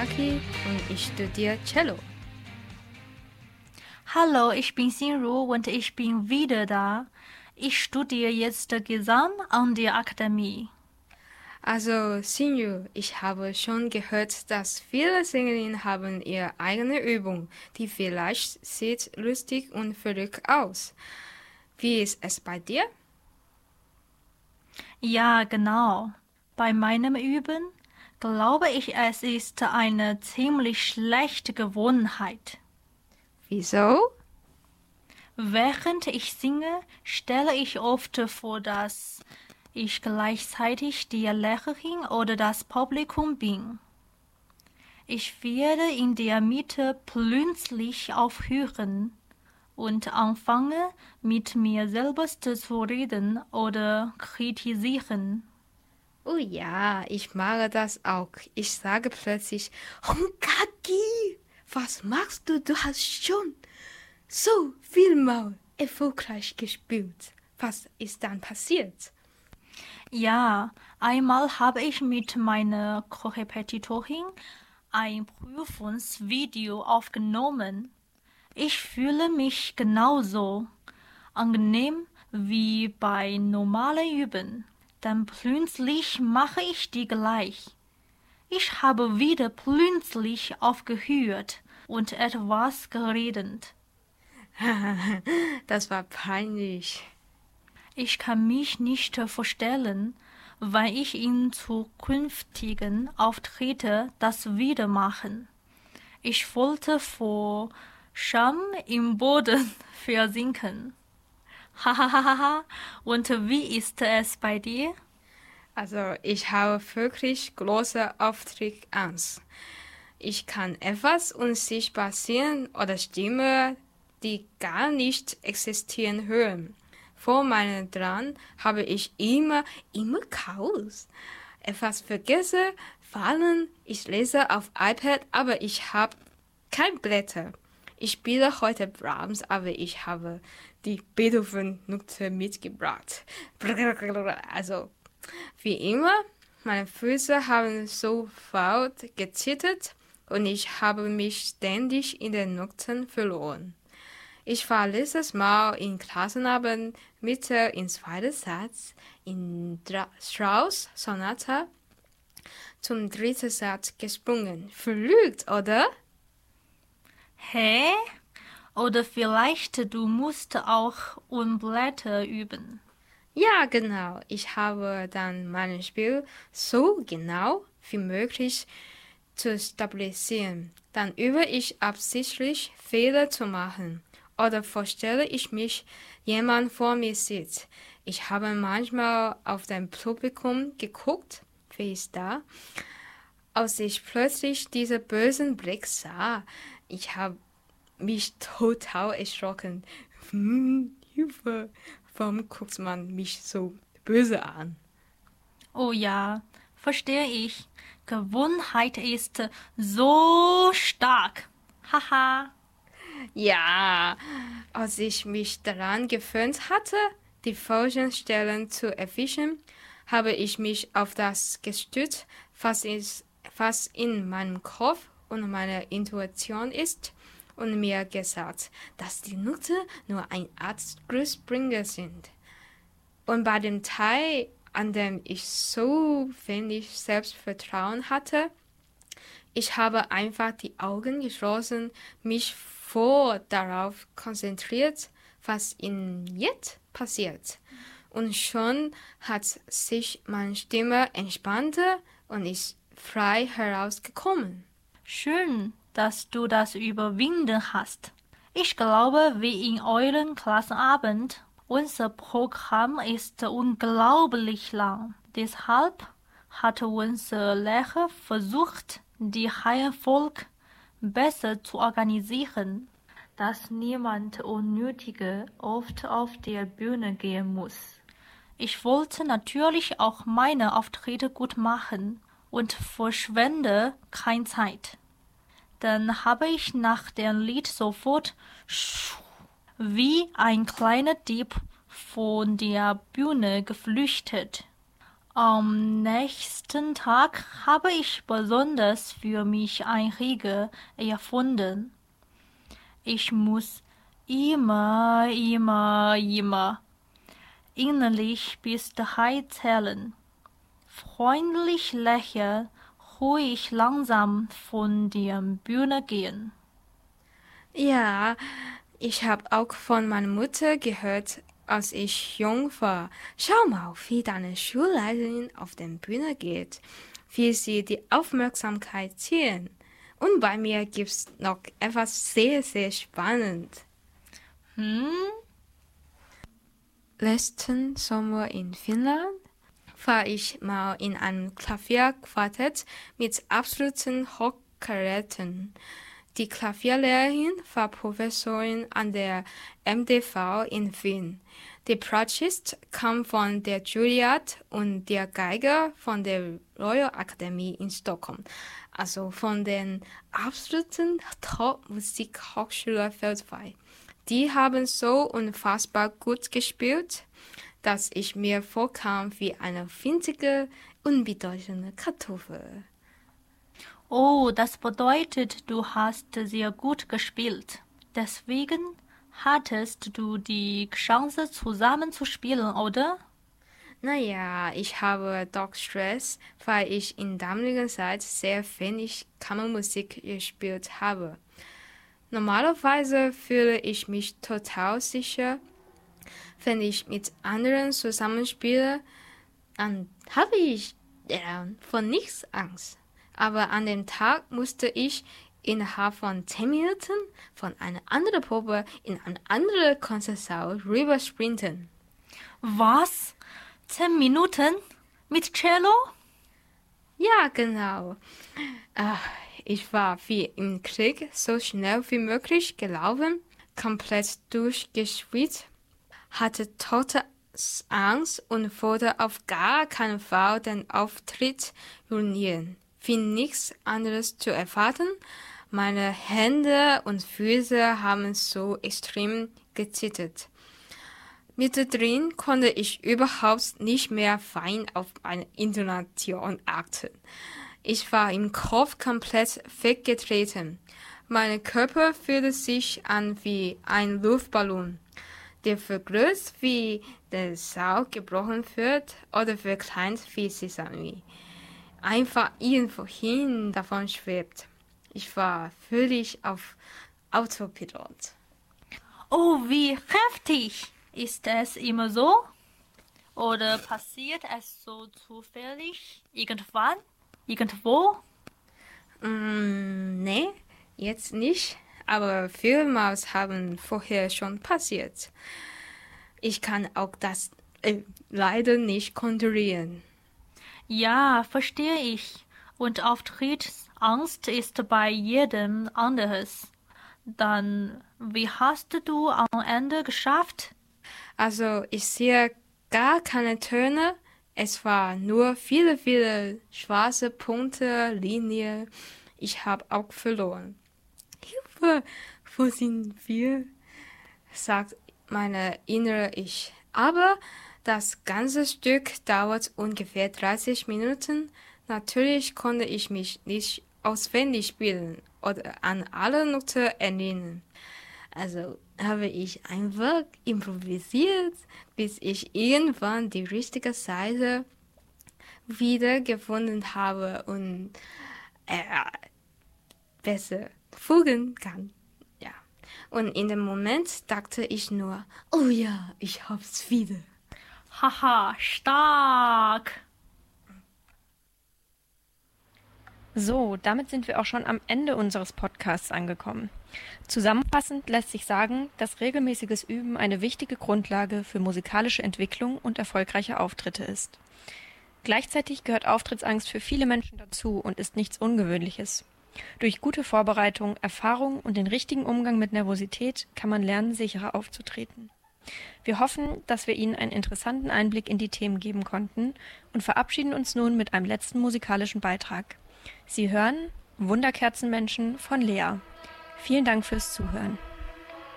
Maki und ich studiere Cello. Hallo, ich bin Xinru und ich bin wieder da. Ich studiere jetzt Gesang an der Akademie. Also, Sinju, ich habe schon gehört, dass viele Sängerinnen haben ihre eigene Übung, die vielleicht sieht lustig und verrückt aus. Wie ist es bei dir? Ja, genau. Bei meinem Üben glaube ich, es ist eine ziemlich schlechte Gewohnheit. Wieso? Während ich singe, stelle ich oft vor, dass ich gleichzeitig die Lehrerin oder das Publikum bin. Ich werde in der Mitte plötzlich aufhören und anfange, mit mir selbst zu reden oder kritisieren. Oh ja, ich mag das auch. Ich sage plötzlich, Honkaki, was machst du? Du hast schon so vielmal erfolgreich gespielt. Was ist dann passiert? Ja, einmal habe ich mit meiner Korrepetitorin ein Prüfungsvideo aufgenommen. Ich fühle mich genauso angenehm wie bei normalen Üben. Dann plötzlich mache ich die gleich. Ich habe wieder plötzlich aufgehört und etwas geredet. Das war peinlich. Ich kann mich nicht vorstellen, weil ich in zukünftigen Auftritten das wieder machen. Ich wollte vor Scham im Boden versinken. Hahaha. Und wie ist es bei dir? Also ich habe wirklich große Auftrittangst. Ich kann etwas unsichtbar sehen oder Stimme, die gar nicht existieren, hören. Vor meinem Dran habe ich immer Chaos. Etwas vergesse, fallen, ich lese auf iPad, aber ich habe kein Blätter. Ich spiele heute Brahms, aber ich habe die Beethoven-Note mitgebracht. Also, wie immer, meine Füße haben sofort gezittert und ich habe mich ständig in den Noten verloren. Ich war letztes Mal in Klassenabend Mitte im zweiten Satz in Strauss Sonata zum dritten Satz gesprungen. Verrückt, oder? Hä? Oder vielleicht du musst auch Blätter üben. Ja, genau. Ich habe dann mein Spiel so genau wie möglich zu stabilisieren. Dann übe ich absichtlich Fehler zu machen. Oder vorstelle ich mich, jemand vor mir sitzt. Ich habe manchmal auf dein Publikum geguckt, wer ist da, als ich plötzlich diesen bösen Blick sah. Ich habe mich total erschrocken. Hilfe, warum guckt man mich so böse an? Oh ja, verstehe ich. Gewohnheit ist so stark. Haha. Ja, als ich mich daran gewöhnt hatte, die falschen Stellen zu erwischen, habe ich mich auf das gestützt, was in meinem Kopf und meiner Intuition ist, und mir gesagt, dass die Noten nur eine Art Glücksbringer sind. Und bei dem Teil, an dem ich so wenig Selbstvertrauen hatte, ich habe einfach die Augen geschlossen, mich voll darauf konzentriert, was in jetzt passiert. Und schon hat sich meine Stimme entspannt und ist frei herausgekommen. Schön, dass du das überwinden hast. Ich glaube, wie in eurem Klassenabend, unser Programm ist unglaublich lang. Deshalb hat unser Lehrer versucht, die Reihenfolge besser zu organisieren, dass niemand unnötige oft auf der Bühne gehen muss. Ich wollte natürlich auch meine Auftritte gut machen und verschwende keine Zeit. Dann habe ich nach dem Lied sofort wie ein kleiner Dieb von der Bühne geflüchtet. Am nächsten Tag habe ich besonders für mich ein Regel erfunden. Ich muss immer innerlich bis 3 zählen. Freundlich lächeln, ruhig langsam von der Bühne gehen. Ja, ich habe auch von meiner Mutter gehört, als ich jung war. Schau mal, wie deine Schulleiterin auf der Bühne geht, wie sie die Aufmerksamkeit ziehen. Und bei mir gibt's noch etwas sehr, sehr spannend. Hm? Letzten Sommer in Finnland war ich mal in einem Klavierquartett mit absoluten Hochkarätern. Die Klavierlehrerin war Professorin an der MDV in Wien. Der Bratschist kam von der Juilliard und der Geiger von der Royal Academy in Stockholm, also von den absoluten Top-Musikhochschülern weltweit. Die haben so unfassbar gut gespielt, dass ich mir vorkam wie eine winzige, unbedeutende Kartoffel. Oh, das bedeutet, du hast sehr gut gespielt. Deswegen hattest du die Chance, zusammen zu spielen, oder? Naja, ich habe doch Stress, weil ich in damaliger Zeit sehr wenig Kammermusik gespielt habe. Normalerweise fühle ich mich total sicher, wenn ich mit anderen zusammenspiele, dann habe ich von nichts Angst. Aber an dem Tag musste ich innerhalb von 10 Minuten von einer anderen Probe in eine andere Konzertsaal rüber sprinten. Was? 10 Minuten? Mit Cello? Ja, genau. Ich war wie im Krieg so schnell wie möglich gelaufen, komplett durchgeschwitzt, hatte Todesangst und wollte auf gar keinen Fall den Auftritt ruinieren. Wie nichts anderes zu erwarten, meine Hände und Füße haben so extrem gezittert. Mittendrin konnte ich überhaupt nicht mehr fein auf meine Intonation achten. Ich war im Kopf komplett weggetreten. Mein Körper fühlte sich an wie ein Luftballon, der vergrößert wie der Saal gebrochen wird oder verkleinert wie Sesame. Einfach irgendwohin davon schwebt. Ich war völlig auf Autopilot. Oh, wie heftig! Ist es immer so? Oder passiert es so zufällig? Irgendwann? Irgendwo? Nee, jetzt nicht, aber vielmals haben vorher schon passiert. Ich kann auch das leider nicht kontrollieren. Ja, verstehe ich. Und Auftrittsangst ist bei jedem anderes. Dann, wie hast du am Ende geschafft? Also ich sehe gar keine Töne. Es war nur viele, viele schwarze Punkte, Linien. Ich habe auch verloren. Hilfe, wo sind wir? Sagt meine innere Ich. Aber das ganze Stück dauert ungefähr 30 Minuten. Natürlich konnte ich mich nicht auswendig spielen oder an alle Noten erinnern. Also habe ich einfach improvisiert, bis ich irgendwann die richtige Seite wiedergefunden habe und besser fugen kann. Ja. Und in dem Moment dachte ich nur, oh ja, ich hab's wieder. Haha, stark! So, damit sind wir auch schon am Ende unseres Podcasts angekommen. Zusammenfassend lässt sich sagen, dass regelmäßiges Üben eine wichtige Grundlage für musikalische Entwicklung und erfolgreiche Auftritte ist. Gleichzeitig gehört Auftrittsangst für viele Menschen dazu und ist nichts Ungewöhnliches. Durch gute Vorbereitung, Erfahrung und den richtigen Umgang mit Nervosität kann man lernen, sicherer aufzutreten. Wir hoffen, dass wir Ihnen einen interessanten Einblick in die Themen geben konnten und verabschieden uns nun mit einem letzten musikalischen Beitrag. Sie hören Wunderkerzenmenschen von Lea. Vielen Dank fürs Zuhören.